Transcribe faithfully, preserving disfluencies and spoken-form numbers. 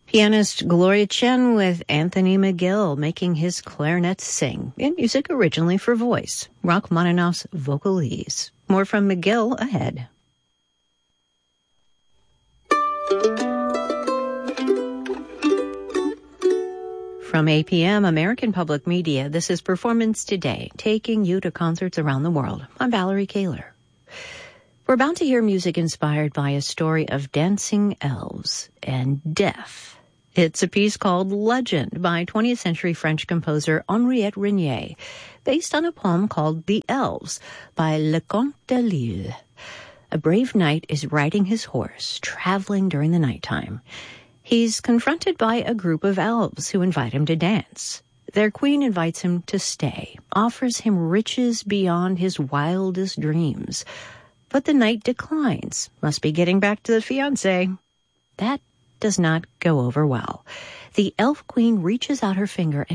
Pianist Gloria Chen with Anthony McGill making his clarinet sing in music originally for voice. Rachmaninoff's Vocalese. More from McGill ahead. From A P M, American Public Media, this is Performance Today, taking you to concerts around the world. I'm Valerie Kaler. We're about to hear music inspired by a story of dancing elves and death. It's a piece called Legend by twentieth century French composer Henriette Renier, based on a poem called The Elves by Leconte de Lisle. A brave knight is riding his horse, traveling during the nighttime. He's confronted by a group of elves who invite him to dance. Their queen invites him to stay, offers him riches beyond his wildest dreams. But the knight declines. Must be getting back to the fiancé. That does not go over well. The elf queen reaches out her finger and